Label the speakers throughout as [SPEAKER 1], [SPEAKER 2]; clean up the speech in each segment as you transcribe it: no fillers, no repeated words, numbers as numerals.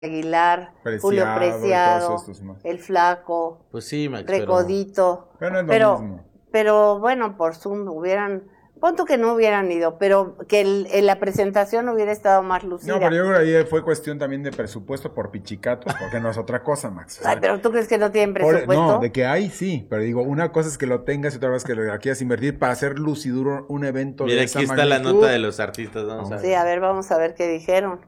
[SPEAKER 1] Aguilar, Julio
[SPEAKER 2] Preciado,
[SPEAKER 1] Preciado,
[SPEAKER 2] todos estos más.
[SPEAKER 1] el Flaco,
[SPEAKER 3] Pues sí, Max,
[SPEAKER 1] Recodito.
[SPEAKER 2] Pero no es lo mismo.
[SPEAKER 1] Pero bueno, por Zoom pon tú que no hubieran ido, pero que la presentación hubiera estado más lucida.
[SPEAKER 2] No, pero yo creo que ahí fue cuestión también de presupuesto por pichicatos, porque no es otra cosa, Max. O sea,
[SPEAKER 1] Ay, pero ¿tú crees que no tienen presupuesto?
[SPEAKER 2] no, de que hay, sí, pero digo, una cosa es que lo tengas y otra cosa es que lo quieras invertir para hacer luciduro un evento
[SPEAKER 3] Mira,
[SPEAKER 2] de esa
[SPEAKER 3] aquí está la
[SPEAKER 2] magnitud.
[SPEAKER 3] nota de los artistas, vamos a ver.
[SPEAKER 1] Sí, a ver, vamos a ver qué dijeron.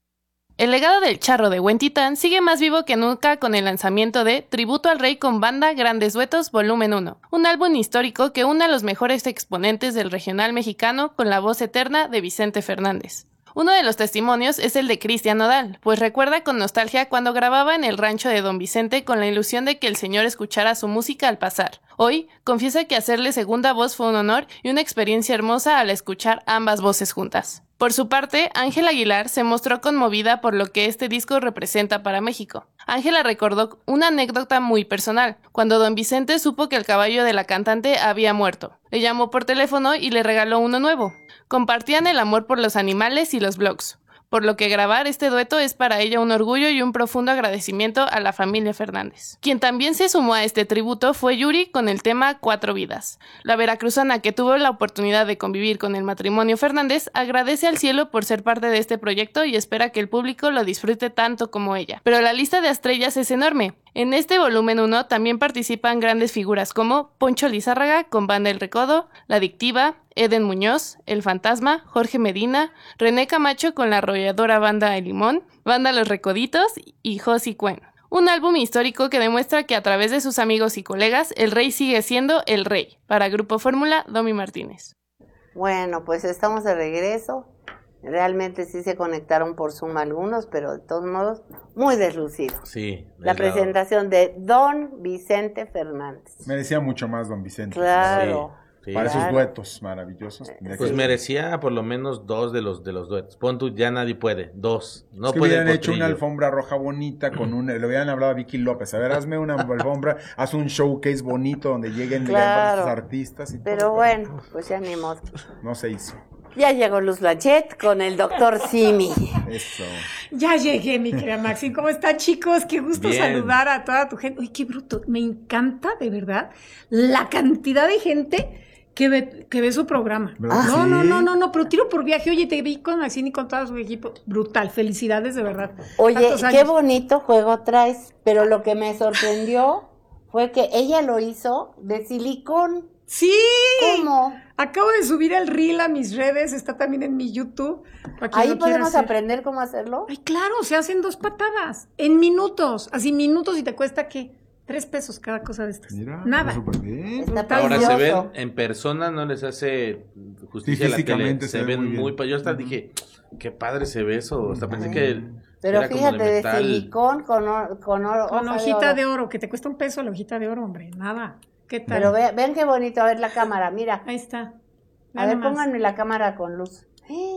[SPEAKER 4] El legado del charro de Huentitán sigue más vivo que nunca con el lanzamiento de Tributo al Rey con Banda Grandes Duetos Volumen 1, un álbum histórico que une a los mejores exponentes del regional mexicano con la voz eterna de Vicente Fernández. Uno de los testimonios es el de Cristian Nodal, pues recuerda con nostalgia cuando grababa en el rancho de Don Vicente con la ilusión de que el señor escuchara su música al pasar. Hoy, confiesa que hacerle segunda voz fue un honor y una experiencia hermosa al escuchar ambas voces juntas. Por su parte, Ángela Aguilar se mostró conmovida por lo que este disco representa para México. Ángela recordó una anécdota muy personal, cuando Don Vicente supo que el caballo de la cantante había muerto. Le llamó por teléfono y le regaló uno nuevo. Compartían el amor por los animales y los blogs, por lo que grabar este dueto es para ella un orgullo y un profundo agradecimiento a la familia Fernández. Quien también se sumó a este tributo fue Yuri con el tema Cuatro Vidas. La veracruzana, que tuvo la oportunidad de convivir con el matrimonio Fernández, agradece al cielo por ser parte de este proyecto y espera que el público lo disfrute tanto como ella. Pero la lista de estrellas es enorme. En este volumen 1 también participan grandes figuras como Poncho Lizárraga con Banda El Recodo, La Adictiva, Eden Muñoz, El Fantasma, Jorge Medina, René Camacho con la arrolladora Banda El Limón, Banda Los Recoditos y Josi Cuen. Un álbum histórico que demuestra que a través de sus amigos y colegas, el rey sigue siendo el rey. Para Grupo Fórmula, Domi Martínez.
[SPEAKER 1] Bueno, pues estamos de regreso. Realmente sí se conectaron por Zoom algunos, pero de todos modos, muy deslucido.
[SPEAKER 3] Sí.
[SPEAKER 1] La presentación de Don Vicente Fernández.
[SPEAKER 2] Merecía mucho más Don Vicente.
[SPEAKER 1] Claro.
[SPEAKER 3] Sí,
[SPEAKER 2] Para
[SPEAKER 1] claro.
[SPEAKER 2] esos duetos maravillosos.
[SPEAKER 3] Pues merecía por lo menos 2 de los duetos. Pon tú, ya nadie puede. 2. No
[SPEAKER 2] Es que
[SPEAKER 3] puede
[SPEAKER 2] hubieran
[SPEAKER 3] el
[SPEAKER 2] hecho una
[SPEAKER 3] potrillo.
[SPEAKER 2] alfombra roja bonita con le hubieran hablado a Vicky López. A ver, hazme una alfombra, haz un showcase bonito donde lleguen
[SPEAKER 1] Claro.
[SPEAKER 2] los artistas y
[SPEAKER 1] Pero
[SPEAKER 2] todo.
[SPEAKER 1] bueno, pues ya ni modo.
[SPEAKER 2] No se hizo.
[SPEAKER 1] Ya llegó Luz Blanchet con el doctor Simi.
[SPEAKER 2] Eso.
[SPEAKER 5] Ya llegué, mi querida Maxine. ¿Cómo están, chicos? Qué gusto
[SPEAKER 3] Bien.
[SPEAKER 5] saludar a toda tu gente. Uy, qué bruto. Me encanta, de verdad, la cantidad de gente que ve su programa.
[SPEAKER 2] ¿Verdad que
[SPEAKER 5] No,
[SPEAKER 2] sí?
[SPEAKER 5] no, pero tiro por viaje. Oye, te vi con Maxine y con todo su equipo. Brutal. Felicidades, de verdad.
[SPEAKER 1] Oye,
[SPEAKER 5] Tantos
[SPEAKER 1] qué
[SPEAKER 5] años.
[SPEAKER 1] bonito juego traes, pero lo que me sorprendió fue que ella lo hizo de silicón.
[SPEAKER 5] Sí.
[SPEAKER 1] ¿Cómo?
[SPEAKER 5] Acabo de subir el reel a mis redes. Está también en mi YouTube. para quien
[SPEAKER 1] Ahí
[SPEAKER 5] lo quiera
[SPEAKER 1] podemos
[SPEAKER 5] hacer.
[SPEAKER 1] aprender cómo hacerlo.
[SPEAKER 5] Ay, claro, se hacen 2 patadas. En minutos. Así minutos y te cuesta, ¿qué? 3 pesos cada cosa de estas.
[SPEAKER 2] Mira,
[SPEAKER 5] Nada.
[SPEAKER 2] súper bien.
[SPEAKER 1] Está
[SPEAKER 3] Ahora se
[SPEAKER 1] precioso.
[SPEAKER 3] ven en persona, no les hace justicia
[SPEAKER 2] Sí,
[SPEAKER 3] a la tele.
[SPEAKER 2] físicamente
[SPEAKER 3] Se
[SPEAKER 2] se ven
[SPEAKER 3] ven
[SPEAKER 2] muy
[SPEAKER 3] muy
[SPEAKER 2] bien.
[SPEAKER 3] Yo hasta dije, qué padre se ve eso. Hasta pensé que
[SPEAKER 1] Pero
[SPEAKER 3] era como
[SPEAKER 1] fíjate, de
[SPEAKER 3] metal.
[SPEAKER 1] silicón con oro.
[SPEAKER 5] Con
[SPEAKER 1] hoja
[SPEAKER 5] hojita de
[SPEAKER 1] oro.
[SPEAKER 5] oro, que te cuesta un peso la hojita de oro, hombre. Nada. ¿Qué tal?
[SPEAKER 1] Pero vean qué bonito. A ver la cámara, mira.
[SPEAKER 5] Ahí está.
[SPEAKER 1] A
[SPEAKER 5] Nada
[SPEAKER 1] ver,
[SPEAKER 5] más.
[SPEAKER 1] pónganme la cámara con luz.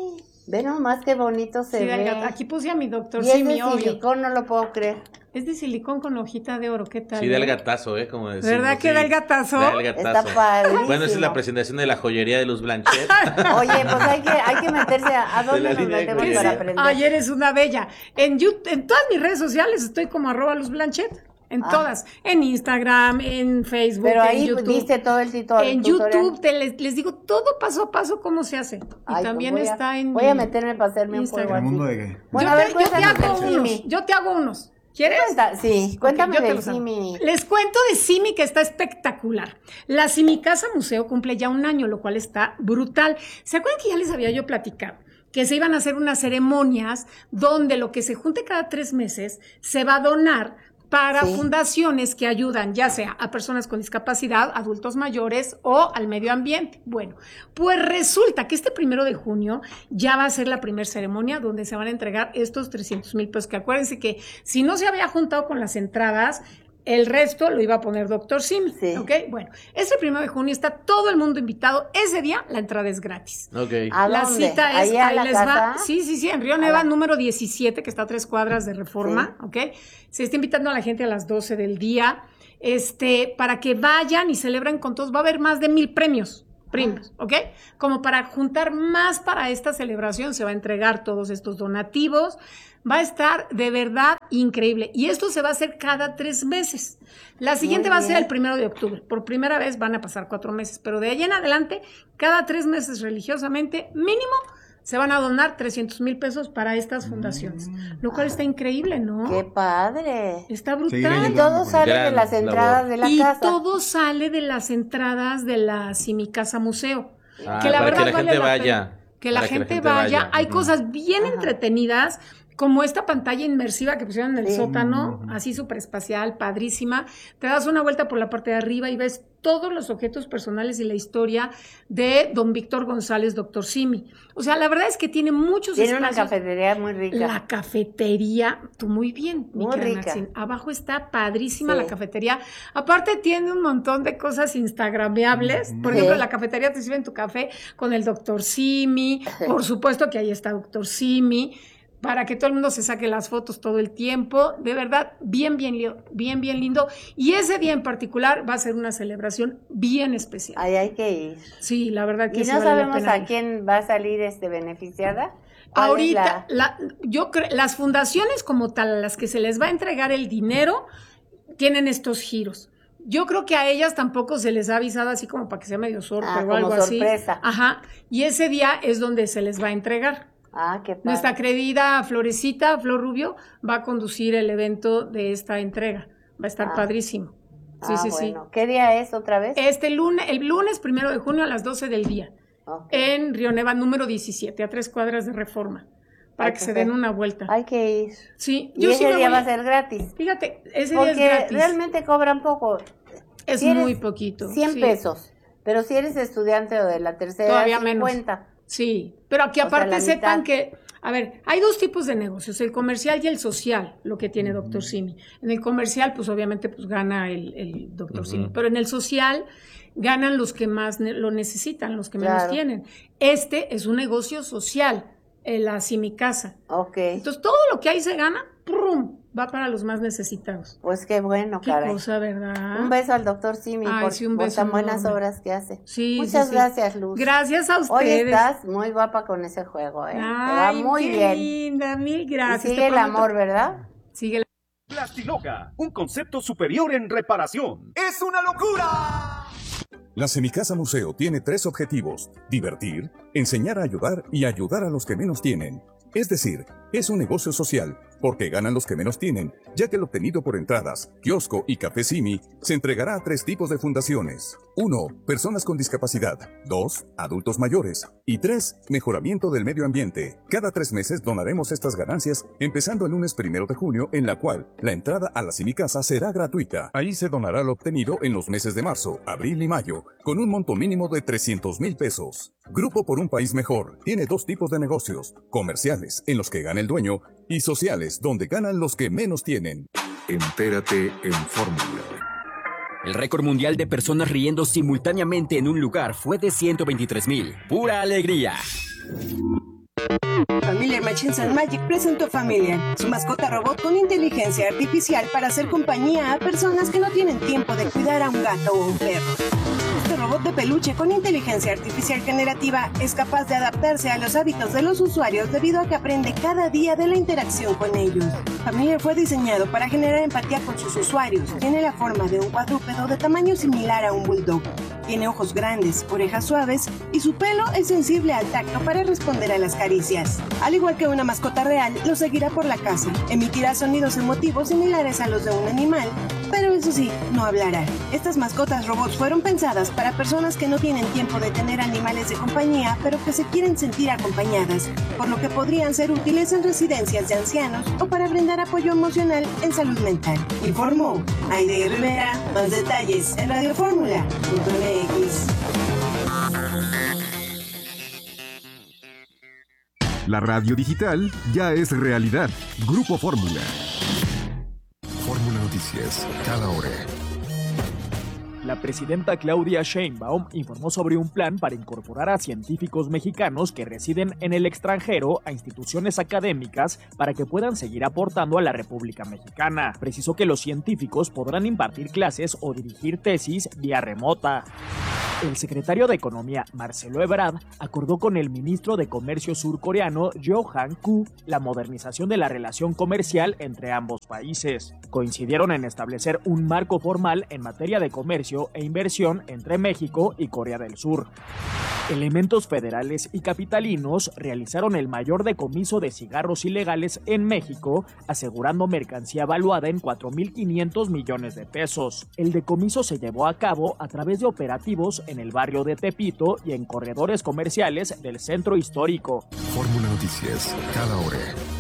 [SPEAKER 1] Ve nomás qué bonito se
[SPEAKER 5] Sí,
[SPEAKER 1] ve.
[SPEAKER 5] aquí puse a mi doctor
[SPEAKER 1] Y es
[SPEAKER 5] Simi,
[SPEAKER 1] de
[SPEAKER 5] obvio.
[SPEAKER 1] silicón, no lo puedo creer.
[SPEAKER 5] Es de silicón con hojita de oro, ¿qué tal?
[SPEAKER 3] Sí, da el gatazo, como decimos.
[SPEAKER 5] ¿Verdad que
[SPEAKER 3] sí.
[SPEAKER 5] da el gatazo?
[SPEAKER 3] Da el
[SPEAKER 1] Está
[SPEAKER 3] gatazo.
[SPEAKER 1] padrísimo.
[SPEAKER 3] Bueno, esa es la presentación de la joyería de Luz Blanchet.
[SPEAKER 1] Oye, pues hay que meterse ¿a dónde
[SPEAKER 3] la
[SPEAKER 1] nos
[SPEAKER 3] línea de
[SPEAKER 1] metemos
[SPEAKER 3] joyería.
[SPEAKER 1] para aprender?
[SPEAKER 5] Ay, eres una bella. En todas mis redes sociales estoy como @Luz Blanchet. En todas. En Instagram, en Facebook,
[SPEAKER 1] Pero
[SPEAKER 5] en
[SPEAKER 1] ahí
[SPEAKER 5] YouTube.
[SPEAKER 1] diste todo el tutorial.
[SPEAKER 5] En YouTube les digo todo paso a paso cómo se hace. Y
[SPEAKER 1] Ay,
[SPEAKER 5] también
[SPEAKER 1] pues
[SPEAKER 5] está en
[SPEAKER 1] voy a meterme para hacerme un
[SPEAKER 5] Instagram.
[SPEAKER 1] juego
[SPEAKER 2] El
[SPEAKER 1] así.
[SPEAKER 2] mundo de gay.
[SPEAKER 1] Bueno,
[SPEAKER 5] yo,
[SPEAKER 1] a ver,
[SPEAKER 5] te, yo te
[SPEAKER 1] cuéntanos
[SPEAKER 5] hago
[SPEAKER 1] del
[SPEAKER 5] unos.
[SPEAKER 1] Simi.
[SPEAKER 5] Yo te hago unos. ¿Quieres?
[SPEAKER 1] Sí, cuéntame
[SPEAKER 5] Ok, yo te
[SPEAKER 1] del
[SPEAKER 5] los hago.
[SPEAKER 1] Simi.
[SPEAKER 5] Les cuento de Simi, que está espectacular. La Simi Casa Museo cumple ya 1 año, lo cual está brutal. ¿Se acuerdan que ya les había yo platicado? Que se iban a hacer unas ceremonias donde lo que se junte cada 3 meses se va a donar para
[SPEAKER 1] Sí.
[SPEAKER 5] fundaciones que ayudan ya sea a personas con discapacidad, adultos mayores o al medio ambiente. Bueno, pues resulta que este 1 de junio ya va a ser la primera ceremonia donde se van a entregar estos 300,000 pesos, que acuérdense que si no se había juntado con las entradas, el resto lo iba a poner Doctor Simi,
[SPEAKER 1] Sí.
[SPEAKER 5] ¿ok? Bueno, este 1 de junio está todo el mundo invitado. Ese día la entrada es gratis.
[SPEAKER 3] Ok.
[SPEAKER 1] ¿A
[SPEAKER 5] La
[SPEAKER 1] dónde?
[SPEAKER 5] cita es,
[SPEAKER 1] ¿Ahí a la
[SPEAKER 5] les
[SPEAKER 1] casa?
[SPEAKER 5] va. Sí, en Río
[SPEAKER 1] A
[SPEAKER 5] Neva,
[SPEAKER 1] la-
[SPEAKER 5] número 17, que está a 3 cuadras de Reforma, ¿ok? Se está invitando a la gente a las 12 del día, para que vayan y celebren con todos. Va a haber más de 1,000 premios. Primos, ¿ok? Como para juntar más para esta celebración, se va a entregar todos estos donativos. Va a estar de verdad increíble. Y esto se va a hacer cada 3 meses. La siguiente va a ser el 1 de octubre. Por primera vez van a pasar 4 meses. Pero de ahí en adelante, cada 3 meses religiosamente, mínimo, se van a donar 300,000 pesos para estas fundaciones. Lo cual está increíble, ¿no?
[SPEAKER 1] ¡Qué padre!
[SPEAKER 5] Está brutal.
[SPEAKER 2] Seguiré
[SPEAKER 1] Y todo sale de las entradas de la
[SPEAKER 5] Y
[SPEAKER 1] casa.
[SPEAKER 5] todo sale de las entradas de la Mi Casa Museo.
[SPEAKER 3] Ah,
[SPEAKER 5] que la
[SPEAKER 3] para
[SPEAKER 5] verdad
[SPEAKER 3] que la
[SPEAKER 5] vale
[SPEAKER 3] gente
[SPEAKER 5] la
[SPEAKER 3] vaya.
[SPEAKER 5] pena. Que la
[SPEAKER 3] Para
[SPEAKER 5] gente vaya. Hay cosas bien entretenidas, como esta pantalla inmersiva que pusieron en el sótano, así súper espacial, padrísima. Te das una vuelta por la parte de arriba y ves todos los objetos personales y la historia de don Víctor González, Dr. Simi. O sea, la verdad es que tiene muchos
[SPEAKER 1] Tiene una
[SPEAKER 5] espacios.
[SPEAKER 1] cafetería muy rica.
[SPEAKER 5] La cafetería, tú muy bien, mi
[SPEAKER 1] Muy
[SPEAKER 5] querida
[SPEAKER 1] rica.
[SPEAKER 5] Maxine. Abajo está padrísima
[SPEAKER 1] Sí.
[SPEAKER 5] la cafetería. Aparte tiene un montón de cosas instagrameables. Por
[SPEAKER 1] Sí.
[SPEAKER 5] ejemplo, la cafetería te sirven tu café con el Dr. Simi. Por supuesto que ahí está Dr. Simi, para que todo el mundo se saque las fotos todo el tiempo. De verdad, bien lindo. Y ese día en particular va a ser una celebración bien especial.
[SPEAKER 1] Ahí hay que ir.
[SPEAKER 5] Sí, la verdad que
[SPEAKER 1] Y
[SPEAKER 5] sí
[SPEAKER 1] no
[SPEAKER 5] vale la
[SPEAKER 1] sabemos
[SPEAKER 5] pena
[SPEAKER 1] a
[SPEAKER 5] ir.
[SPEAKER 1] quién va a salir beneficiada. ¿Cuál es
[SPEAKER 5] Ahorita,
[SPEAKER 1] la-
[SPEAKER 5] yo creo, las fundaciones como tal, a las que se les va a entregar el dinero, tienen estos giros. Yo creo que a ellas tampoco se les ha avisado así como para que sea medio sorpresa o
[SPEAKER 1] como
[SPEAKER 5] algo
[SPEAKER 1] sorpresa.
[SPEAKER 5] así. Ajá. Y ese día es donde se les va a entregar.
[SPEAKER 1] Ah, qué padre.
[SPEAKER 5] Nuestra querida Florecita, Flor Rubio, va a conducir el evento de esta entrega. Va a estar padrísimo. Sí, sí,
[SPEAKER 1] bueno. ¿Qué día es otra vez?
[SPEAKER 5] sí. El lunes 1 de junio a las 12 del día.
[SPEAKER 1] Ok.
[SPEAKER 5] En Río Neva, número 17, a 3 cuadras de Reforma. Para
[SPEAKER 1] Hay
[SPEAKER 5] que
[SPEAKER 1] que
[SPEAKER 5] se
[SPEAKER 1] ser.
[SPEAKER 5] den una vuelta.
[SPEAKER 1] Hay que ir.
[SPEAKER 5] Sí,
[SPEAKER 1] Y ese
[SPEAKER 5] me
[SPEAKER 1] día
[SPEAKER 5] voy
[SPEAKER 1] va a ser gratis.
[SPEAKER 5] Fíjate, ese día es
[SPEAKER 1] Porque
[SPEAKER 5] gratis.
[SPEAKER 1] realmente cobran poco.
[SPEAKER 5] Es
[SPEAKER 1] si eres
[SPEAKER 5] muy poquito.
[SPEAKER 1] 100
[SPEAKER 5] sí.
[SPEAKER 1] pesos. Pero si eres estudiante o de la tercera,
[SPEAKER 5] Todavía
[SPEAKER 1] 50.
[SPEAKER 5] Sí, pero aquí
[SPEAKER 1] O sea,
[SPEAKER 5] aparte
[SPEAKER 1] la
[SPEAKER 5] sepan
[SPEAKER 1] mitad.
[SPEAKER 5] que, a ver, hay 2 tipos de negocios, el comercial y el social, lo que tiene Dr. Simi. En el comercial, pues obviamente, pues gana el Dr. Simi, pero en el social ganan los que más lo necesitan, los que menos
[SPEAKER 1] Claro.
[SPEAKER 5] tienen. Este es un negocio social, la Simi Casa.
[SPEAKER 1] Ok.
[SPEAKER 5] Entonces, todo lo que ahí se gana, ¡prum!, va para los más necesitados.
[SPEAKER 1] Pues qué bueno,
[SPEAKER 5] Qué
[SPEAKER 1] caray.
[SPEAKER 5] cosa, ¿verdad?
[SPEAKER 1] Un beso al doctor Simi
[SPEAKER 5] Ay,
[SPEAKER 1] por,
[SPEAKER 5] sí, un
[SPEAKER 1] por
[SPEAKER 5] beso
[SPEAKER 1] tan buenas
[SPEAKER 5] enorme.
[SPEAKER 1] obras que hace.
[SPEAKER 5] Sí,
[SPEAKER 1] Muchas
[SPEAKER 5] sí, sí.
[SPEAKER 1] gracias, Luz.
[SPEAKER 5] Gracias a
[SPEAKER 1] Hoy
[SPEAKER 5] ustedes.
[SPEAKER 1] estás muy guapa con ese juego, ¿eh? Te va
[SPEAKER 5] Ay,
[SPEAKER 1] muy
[SPEAKER 5] qué
[SPEAKER 1] bien.
[SPEAKER 5] linda, mil
[SPEAKER 1] Y
[SPEAKER 5] gracias.
[SPEAKER 1] sigue
[SPEAKER 5] Te
[SPEAKER 1] el
[SPEAKER 5] prometo-
[SPEAKER 1] amor, ¿verdad?
[SPEAKER 5] Sigue
[SPEAKER 6] Plastiloca, un concepto superior en reparación. ¡Es una locura!
[SPEAKER 7] La Semicasa Museo tiene 3 objetivos: divertir, enseñar a ayudar y ayudar a los que menos tienen. Es decir, es un negocio social, porque ganan los que menos tienen, ya que el obtenido por entradas, kiosco y café Simi se entregará a 3 tipos de fundaciones. 1. Personas con discapacidad. 2. Adultos mayores. Y 3. Mejoramiento del medio ambiente. Cada 3 meses donaremos estas ganancias, empezando el lunes 1 de junio, en la cual la entrada a la Semicasa será gratuita. Ahí se donará lo obtenido en los meses de marzo, abril y mayo, con un monto mínimo de 300,000 pesos. Grupo por un País Mejor tiene 2 tipos de negocios: comerciales, en los que gana el dueño, y sociales, donde ganan los que menos tienen.
[SPEAKER 8] Entérate en Fórmula.
[SPEAKER 9] El récord mundial de personas riendo simultáneamente en un lugar fue de 123,000. ¡Pura alegría!
[SPEAKER 10] Familiar Machines and Magic presentó Familiar, su mascota robot con inteligencia artificial para hacer compañía a personas que no tienen tiempo de cuidar a un gato o un perro. Este robot de peluche con inteligencia artificial generativa es capaz de adaptarse a los hábitos de los usuarios debido a que aprende cada día de la interacción con ellos. Familiar fue diseñado para generar empatía con sus usuarios. Tiene la forma de un cuadrúpedo de tamaño similar a un bulldog. Tiene ojos grandes, orejas suaves y su pelo es sensible al tacto para responder a las caricias. Al igual que una mascota real, lo seguirá por la casa. Emitirá sonidos emotivos similares a los de un animal, pero eso sí, no hablará. Estas mascotas robots fueron pensadas para personas que no tienen tiempo de tener animales de compañía, pero que se quieren sentir acompañadas, por lo que podrían ser útiles en residencias de ancianos o para brindar apoyo emocional en salud mental. Informó Aide Rivera. Más detalles en radioformula.mx.
[SPEAKER 8] La radio digital ya es realidad. Grupo Fórmula. Fórmula Noticias, cada hora.
[SPEAKER 11] La presidenta Claudia Sheinbaum informó sobre un plan para incorporar a científicos mexicanos que residen en el extranjero a instituciones académicas para que puedan seguir aportando a la República Mexicana. Precisó que los científicos podrán impartir clases o dirigir tesis vía remota. El secretario de Economía, Marcelo Ebrard, acordó con el ministro de Comercio surcoreano, Jo Han-koo, la modernización de la relación comercial entre ambos países. Coincidieron en establecer un marco formal en materia de comercio e inversión entre México y Corea del Sur. Elementos federales y capitalinos realizaron el mayor decomiso de cigarros ilegales en México, asegurando mercancía valuada en 4.500 millones de pesos. El decomiso se llevó a cabo a través de operativos en el barrio de Tepito y en corredores comerciales del centro histórico.
[SPEAKER 8] Fórmula Noticias, cada hora.